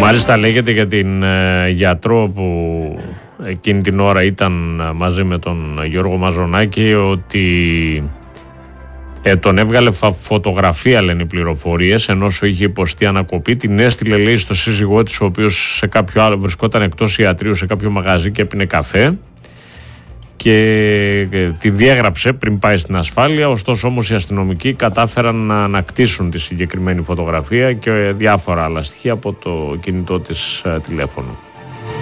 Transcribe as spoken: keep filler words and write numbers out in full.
Μάλιστα λέγεται για την ε, γιατρό που εκείνη την ώρα ήταν μαζί με τον Γιώργο Μαζονάκη ότι ε, τον έβγαλε φα, φωτογραφία, λένε οι πληροφορίες, ενώ είχε υποστεί ανακοπή. Την έστειλε, λέει, στο σύζυγό της, ο οποίος σε κάποιο άλλο βρισκόταν εκτός ιατρείου σε κάποιο μαγαζί και έπινε καφέ, και τη διέγραψε πριν πάει στην ασφάλεια. Ωστόσο όμως οι αστυνομικοί κατάφεραν να ανακτήσουν τη συγκεκριμένη φωτογραφία και διάφορα άλλα στοιχεία από το κινητό της τηλέφωνο.